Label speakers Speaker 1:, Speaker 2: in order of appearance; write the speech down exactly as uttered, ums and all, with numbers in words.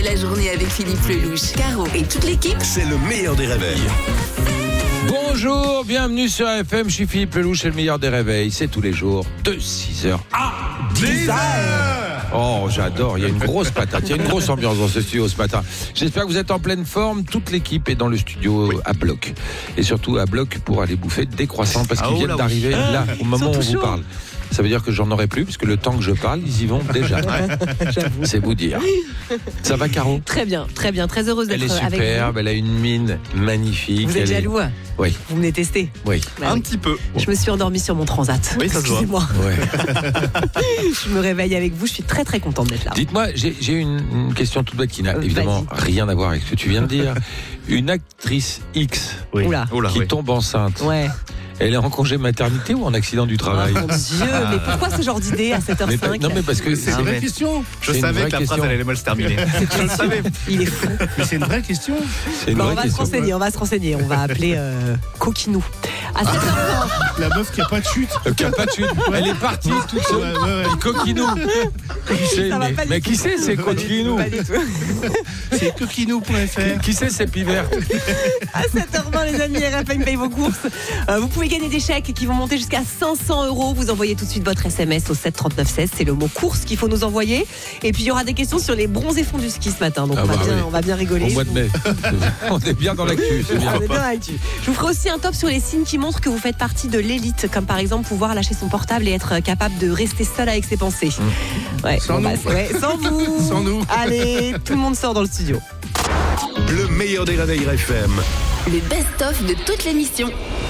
Speaker 1: La journée avec Philippe Lelouch, Caro et toute l'équipe,
Speaker 2: c'est le meilleur des réveils.
Speaker 3: Bonjour, bienvenue sur F M, je suis Philippe Lelouch, c'est le meilleur des réveils. C'est tous les jours de six heures à dix heures. Oh, j'adore, il y a une grosse patate, il y a une grosse ambiance dans ce studio ce matin. J'espère que vous êtes en pleine forme, toute l'équipe est dans le studio à bloc. Et surtout à bloc pour aller bouffer des croissants parce qu'ils ah, viennent d'arriver là, au moment où on vous parle. Ça veut dire que j'en aurai plus, puisque le temps que je parle, ils y vont déjà.
Speaker 4: J'avoue.
Speaker 3: C'est vous dire. Ça va, Caro ?
Speaker 4: Très bien, très bien, très heureuse d'être
Speaker 3: avec vous. Elle est
Speaker 4: avec
Speaker 3: superbe,
Speaker 4: vous.
Speaker 3: Elle a une mine magnifique.
Speaker 4: Vous êtes
Speaker 3: elle
Speaker 4: jaloux
Speaker 3: est... Oui.
Speaker 4: Vous venez tester ?
Speaker 3: Oui.
Speaker 4: Bah,
Speaker 5: un
Speaker 4: oui.
Speaker 5: petit peu.
Speaker 4: Je me suis endormie sur mon transat.
Speaker 5: Oui, ça se voit.
Speaker 4: Excusez-moi.
Speaker 3: Ouais.
Speaker 4: Je me réveille avec vous, je suis très très contente d'être là.
Speaker 3: Dites-moi, j'ai, j'ai une, une question toute bête qui n'a évidemment Vas-y. rien à voir avec ce que tu viens de dire. Une actrice X
Speaker 4: oui. Oula.
Speaker 3: qui
Speaker 5: Oula, oui.
Speaker 3: tombe enceinte.
Speaker 4: Ouais.
Speaker 3: Elle est en congé maternité ou en accident du travail ?
Speaker 4: Oh mon Dieu, mais pourquoi ce genre d'idée à sept heures cinq ?
Speaker 3: Non mais parce que
Speaker 5: c'est une vraie question. Je savais que la phrase allait mal se terminer. Je le savais.
Speaker 4: Il est fou.
Speaker 5: Mais c'est une vraie question.
Speaker 3: C'est une
Speaker 4: bah,
Speaker 3: vraie
Speaker 4: on va
Speaker 3: question.
Speaker 4: se renseigner, on va se renseigner. On va appeler euh, Coquinou. À sept heures vingt.
Speaker 5: La meuf qui a pas de chute.
Speaker 3: Euh, qui a pas de chute. Elle est partie toute seule. Ouais, ouais, ouais. Coquinou. Qui c'est, mais mais qui c'est, c'est Coquinou ?
Speaker 4: Pas du tout.
Speaker 5: C'est coquinou point F R.
Speaker 3: Qui c'est, c'est Pivert ?
Speaker 4: À sept heures vingt, les amis, R F M paye vos courses. Euh, vous pouvez gagner des chèques qui vont monter jusqu'à cinq cents euros. Vous envoyez tout de suite votre S M S au sept trente-neuf seize. C'est le mot course qu'il faut nous envoyer. Et puis il y aura des questions sur les bronzés fonds du ski ce matin. Donc ah on, va bah bien, oui. on va bien rigoler.
Speaker 3: Au mois de mai. On est bien dans l'actu. C'est bien.
Speaker 4: On est bien dans l'actu. Je vous ferai aussi un top sur les signes qui montrent que vous faites partie de l'élite, comme par exemple pouvoir lâcher son portable et être capable de rester seul avec ses pensées. Mmh. Ouais,
Speaker 5: sans,
Speaker 4: bon,
Speaker 5: nous.
Speaker 4: Bah, ouais, sans vous.
Speaker 5: Sans nous.
Speaker 4: Allez, tout le monde sort dans le studio.
Speaker 2: Le meilleur des réveils F M.
Speaker 1: le best-of de toute l'émission.